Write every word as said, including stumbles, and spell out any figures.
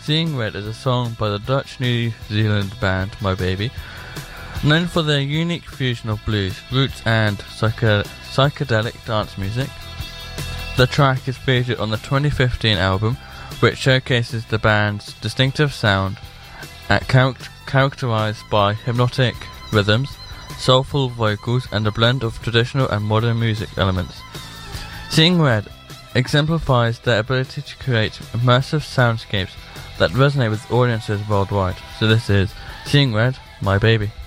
Seeing Red is a song by the Dutch New Zealand band My Baby, known for their unique fusion of blues, roots and psych- psychedelic dance music. The track is featured on the twenty fifteen album, which showcases the band's distinctive sound, and char- characterized by hypnotic rhythms, soulful vocals, and a blend of traditional and modern music elements. Seeing Red exemplifies their ability to create immersive soundscapes that resonate with audiences worldwide. So this is Seeing Red, My Baby.